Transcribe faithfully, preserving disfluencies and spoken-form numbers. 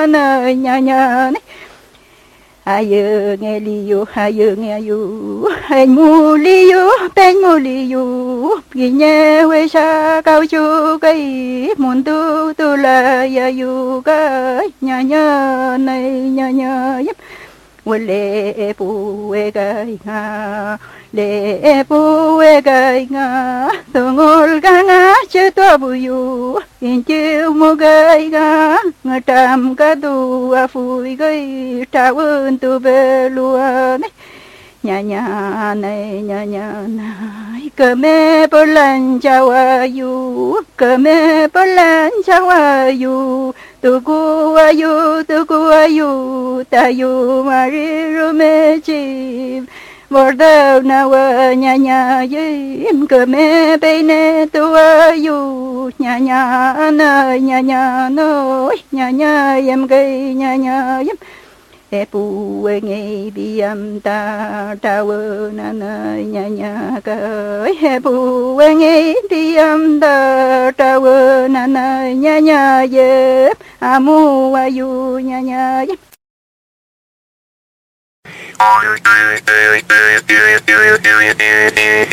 nơi nhà nhà ayo nghe liu ayo nghe yu anh mu liu bên mu liu vì nhớ quê xa cao chu cái muốn tu tu là ya yu cái nhà nhà này nhà nhà yếm lệ pu quê cái nga lệ pu quê cái nga tôi ngồi cái nga chưa tôi bùi yu in chiêu mu cái nga ngã tam cái tu a phui cái trao ơn tu về luôn nhà nhà này nhà nhà này cờ mẹ bơ lan chào ayu cờ mẹ bơ lan chào ayu tu cu ayu tu cu ayu ta yu mari rume chim bor đâu nào nhà nhà yếm cờ mẹ bên nè tu ayu nhà nhà nơi nhà nhà nơi nhà nhà yếm cây nhà nhà yếm e pu e nghe bi am ta ta vơ na na nhà nhà ca e pu e nghe bi am ta ta vơ na na nhà nhà ye amu ayu nhà nhà ye